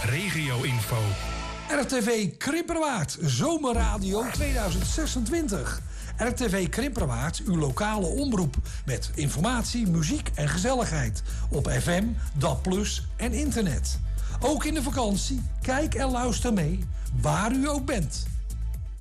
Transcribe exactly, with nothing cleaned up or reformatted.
regio-info. R T V Krimperwaard, Zomerradio tweeduizend zesentwintig. R T V Krimperwaard, uw lokale omroep. Met informatie, muziek en gezelligheid. Op F M, D A B plus, en internet. Ook in de vakantie, kijk en luister mee, waar u ook bent.